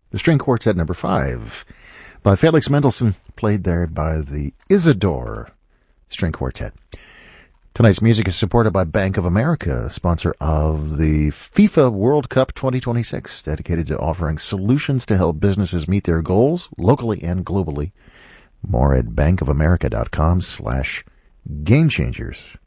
The String Quartet number 5 by Felix Mendelssohn, played there by the Isidore String Quartet. Tonight's music is supported by Bank of America, sponsor of the FIFA World Cup 2026, dedicated to offering solutions to help businesses meet their goals locally and globally. More at bankofamerica.com/gamechangers.